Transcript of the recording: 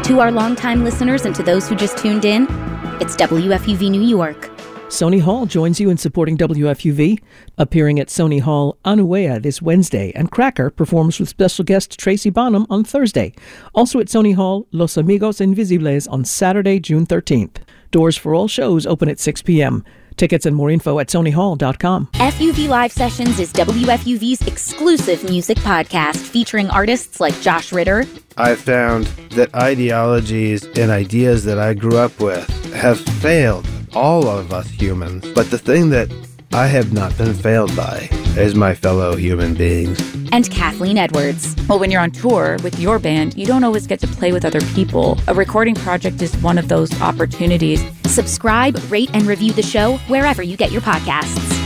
To our longtime listeners and to those who just tuned in, it's WFUV New York. Sony Hall joins you in supporting WFUV, appearing at Sony Hall Anuea this Wednesday, and Cracker performs with special guest Tracy Bonham on Thursday. Also at Sony Hall, Los Amigos Invisibles on Saturday, June 13th. Doors for all shows open at 6 p.m. Tickets and more info at sonyhall.com. FUV Live Sessions is WFUV's exclusive music podcast featuring artists like Josh Ritter. I found that ideologies and ideas that I grew up with have failed all of us humans. But the thing that I have not been failed by is my fellow human beings. And Kathleen Edwards. Well, when you're on tour with your band, you don't always get to play with other people. A recording project is one of those opportunities. Subscribe, rate, and review the show wherever you get your podcasts.